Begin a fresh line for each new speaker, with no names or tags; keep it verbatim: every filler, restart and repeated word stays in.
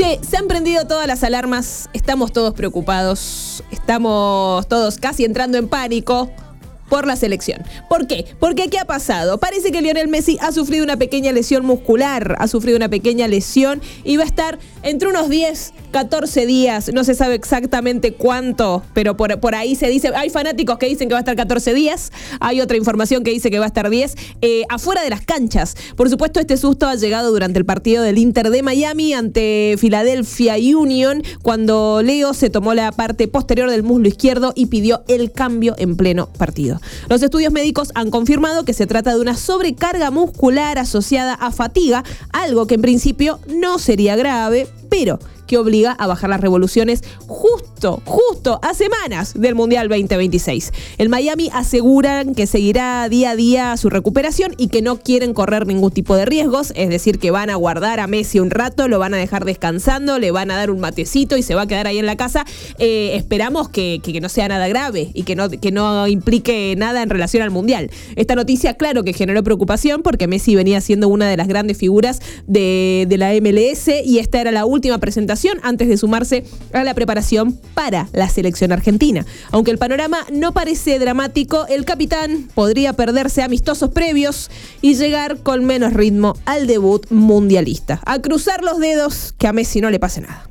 Che, se han prendido todas las alarmas, estamos todos preocupados, estamos todos casi entrando en pánico por la selección. ¿Por qué? Porque ¿qué ha pasado? Parece que Lionel Messi ha sufrido una pequeña lesión muscular, ha sufrido una pequeña lesión y va a estar entre unos diez, catorce días, no se sabe exactamente cuánto, pero por, por ahí se dice, hay fanáticos que dicen que va a estar catorce días, hay otra información que dice que va a estar diez, eh, afuera de las canchas. Por supuesto, este susto ha llegado durante el partido del Inter de Miami ante Philadelphia Union, cuando Leo se tomó la parte posterior del muslo izquierdo y pidió el cambio en pleno partido. Los estudios médicos han confirmado que se trata de una sobrecarga muscular asociada a fatiga, algo que en principio no sería grave, pero que obliga a bajar las revoluciones justo, justo a semanas del Mundial veinte veintiséis. El Miami aseguran que seguirá día a día su recuperación y que no quieren correr ningún tipo de riesgos, es decir, que van a guardar a Messi un rato, lo van a dejar descansando, le van a dar un matecito y se va a quedar ahí en la casa. Eh, esperamos que, que, que no sea nada grave y que no, que no implique nada en relación al Mundial. Esta noticia, claro que generó preocupación porque Messi venía siendo una de las grandes figuras de, de la M L S y esta era la última presentación antes de sumarse a la preparación para la selección argentina. Aunque el panorama no parece dramático, el capitán podría perderse amistosos previos y llegar con menos ritmo al debut mundialista. A cruzar los dedos que a Messi no le pase nada.